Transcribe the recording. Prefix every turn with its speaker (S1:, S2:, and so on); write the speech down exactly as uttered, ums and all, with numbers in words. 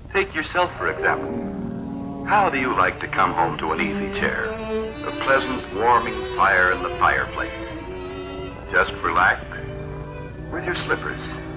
S1: Take yourself, for example. How do you like to come home to an easy chair? A pleasant, warming fire in the fireplace. Just relax with your slippers.